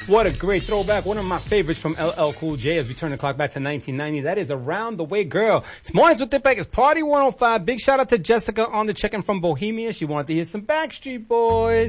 What a great throwback. One of my favorites from LL Cool J as we turn the clock back to 1990. That is Around the Way Girl. It's Mornings with Tipek. It's Party 105. Big shout out to Jessica on the check-in from Bohemia. She wanted to hear some Backstreet Boys.